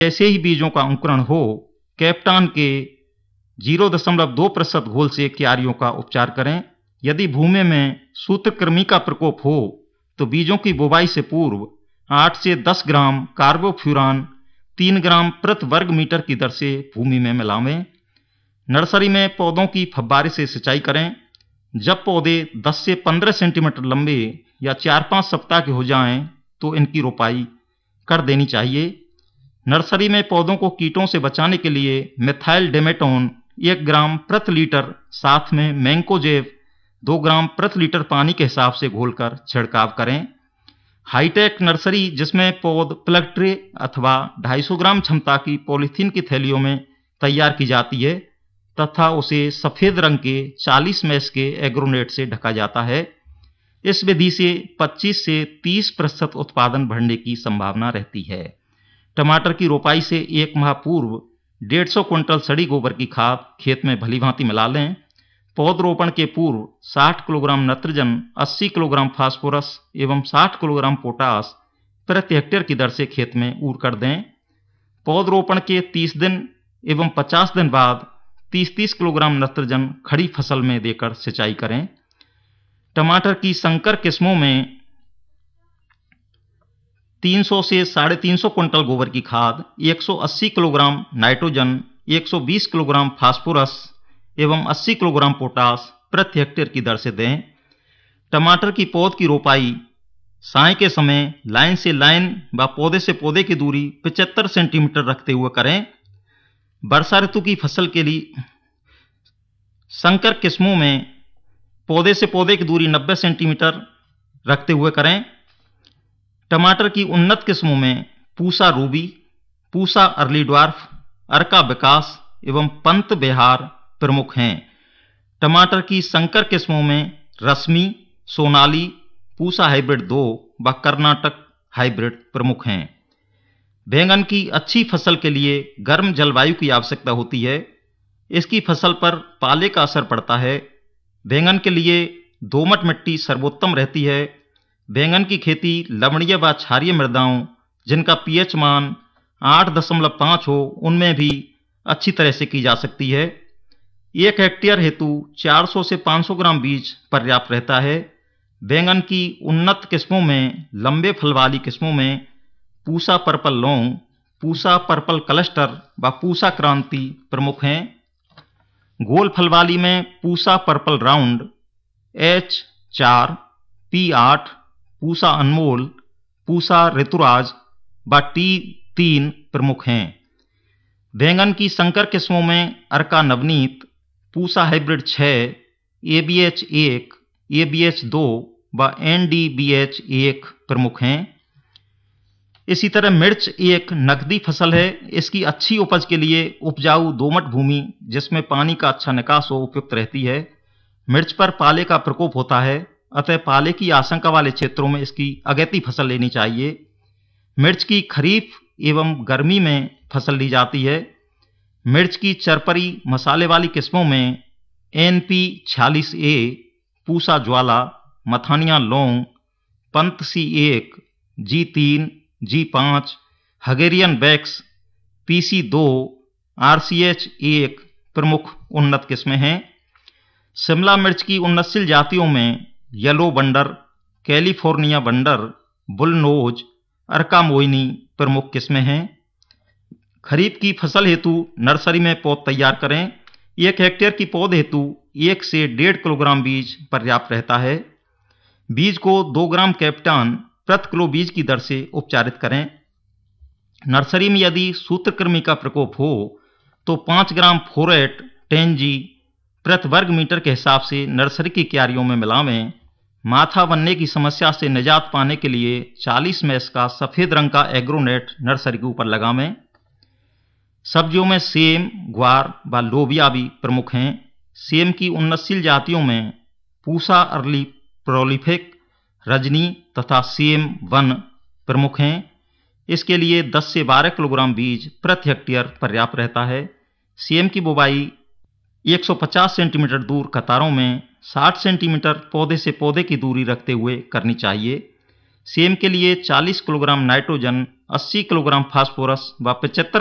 जैसे ही बीजों का अंकुरण हो, कैप्टान के 0.2% घोल से क्यारियों का उपचार करें। यदि भूमि में सूत्रकृमि का प्रकोप हो तो बीजों की बुवाई से पूर्व 8 से 10 ग्राम कार्बोफ्यूरान 3 ग्राम प्रति वर्ग मीटर की दर से भूमि में मिलावें। नर्सरी में पौधों की फव्वारे से सिंचाई करें। जब पौधे 10 से 15 सेंटीमीटर लंबे या 4-5 सप्ताह के हो जाएं तो इनकी रोपाई कर देनी चाहिए। नर्सरी में पौधों को कीटों से बचाने के लिए मिथाइल डेमेटोन 1 ग्राम प्रति लीटर साथ में मैंकोजेब 2 ग्राम प्रति लीटर पानी के हिसाब से घोलकर छिड़काव करें। हाईटेक नर्सरी जिसमें पौध प्लग ट्रे अथवा 250 ग्राम क्षमता की पॉलीथीन की थैलियों में तैयार की जाती है तथा उसे सफेद रंग के 40 मैश के एग्रोनेट से ढका जाता है। इस विधि से 25 से 30% उत्पादन बढ़ने की संभावना रहती है। टमाटर की रोपाई से 1 माह पूर्व 150 क्विंटल सड़ी गोबर की खाद खेत में भलीभांति मिला लें। पौधरोपण के पूर्व 60 किलोग्राम नाइट्रोजन, 80 किलोग्राम फास्फोरस एवं 60 किलोग्राम पोटास प्रति हेक्टेयर की दर से खेत में ऊर कर दें। पौधरोपण के 30 दिन एवं 50 दिन बाद 30-30 किलोग्राम नाइट्रोजन खड़ी फसल में देकर सिंचाई करें। टमाटर की संकर किस्मों में 300 से 350 क्विंटल गोबर की खाद, 180 किलोग्राम नाइट्रोजन, 120 किलोग्राम फास्फोरस एवं 80 किलोग्राम पोटास प्रति हेक्टेयर की दर से दें। टमाटर की पौध की रोपाई साय के समय लाइन से लाइन व पौधे से पौधे की दूरी 75 सेंटीमीटर रखते हुए करें। वर्षा ऋतु की फसल के लिए संकर किस्मों में पौधे से पौधे की दूरी 90 सेंटीमीटर रखते हुए करें। टमाटर की उन्नत किस्मों में Pusa Ruby, Pusa early dwarf, अर्का विकास एवं पंत बिहार प्रमुख हैं। टमाटर की संकर किस्मों में रश्मि, सोनाली, पूसा हाइब्रिड 2 व कर्नाटक हाइब्रिड प्रमुख हैं। बैंगन की अच्छी फसल के लिए गर्म जलवायु की आवश्यकता होती है। इसकी फसल पर पाले का असर पड़ता है। बैंगन के लिए दोमट मिट्टी सर्वोत्तम रहती है। बैंगन की खेती लवणीय व क्षारीय मृदाओं जिनका पीएच मान 8.5 हो उनमें भी अच्छी तरह से की जा सकती है। 1 हेक्टेयर हेतु 400 से 500 ग्राम बीज पर्याप्त रहता है। बैंगन की उन्नत किस्मों में लंबे फल वाली किस्मों में पूसा पर्पल लौंग, पूसा पर्पल क्लस्टर व पूसा क्रांति प्रमुख हैं। गोल फल वाली में Pusa purple round, H4, P8, Pusa अनमोल, पूसा ऋतुराज व T3 प्रमुख हैं। बैंगन की संकर किस्मों में अर्का Navneet, Pusa hybrid 6, ABH1, ABH2 व NDBH1 प्रमुख हैं। इसी तरह मिर्च एक नकदी फसल है। इसकी अच्छी उपज के लिए उपजाऊ दोमट भूमि जिसमें पानी का अच्छा निकास हो उपयुक्त रहती है। मिर्च पर पाले का प्रकोप होता है, अतः पाले की आशंका वाले क्षेत्रों में इसकी अगैती फसल लेनी चाहिए। मिर्च की खरीफ एवं गर्मी में फसल ली जाती है। मिर्च की चरपरी मसाले वाली किस्मों में NP46A, पूसा ज्वाला, मथानिया लौंग, Pant C1, G3, G5, हगेरियन backs, PC2, RCH1 प्रमुख उन्नत किस्में हैं। शिमला मिर्च की उन्नतशील जातियों में येलो बंडर, कैलिफोर्निया बंडर, बुलनोज, अर्का मोइनी प्रमुख किस्में हैं। खरीफ की फसल हेतु नर्सरी में पौध तैयार करें। 1 हेक्टेयर की पौध हेतु 1 से 1.5 किलोग्राम बीज पर्याप्त रहता है। बीज को 2 ग्राम कैप्टान प्रति किलो बीज की दर से उपचारित करें। नर्सरी में यदि सूत्रकृमि का प्रकोप हो तो 5 ग्राम फोरेट 10G प्रति वर्ग मीटर के हिसाब से नर्सरी की क्यारियों में मिलावें। माथा बनने की समस्या से निजात पाने के लिए 40 मैश का सफेद रंग का एग्रोनेट नर्सरी के ऊपर लगावें। सब्जियों में सेम, ग्वार व लोबिया भी प्रमुख हैं। सेम की उन्नतशील जातियों में पूसा अर्ली प्रोलिफिक, रजनी तथा सेम 1 प्रमुख हैं। इसके लिए 10 से 12 किलोग्राम बीज प्रति हेक्टेयर पर्याप्त रहता है। सेम की बुवाई 150 सेंटीमीटर दूर कतारों में 60 सेंटीमीटर पौधे से पौधे की दूरी रखते हुए करनी चाहिए। सेम के लिए 40 किलोग्राम नाइट्रोजन, 80 किलोग्राम फास्फोरस व 75